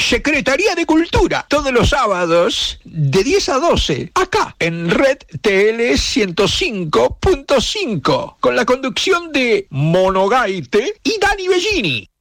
Secretaría de Cultura, todos los sábados de 10 a 12, acá en Red TL 105.5, con la conducción de Mono Gaite y Dani Bellini.